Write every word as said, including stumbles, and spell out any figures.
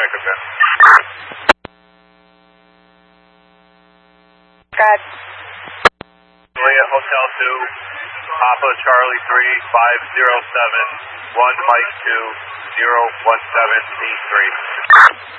backup then. Good. Juliet Hotel two, Papa Charlie three, five zero seven, one Mike two, zero one seven eight three.